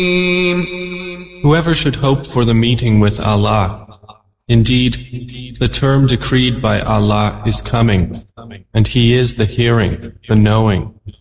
Whoever should hope for the meeting with Allah, indeed, the term decreed by Allah is coming, and He is the hearing, the knowing.